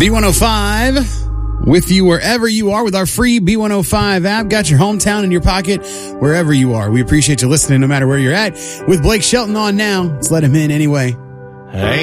B105 with you wherever you are with our free B105 app. Got your hometown in your pocket wherever you are. We appreciate you listening no matter where you're at. With Blake Shelton on now, let's let him in anyway. Hey.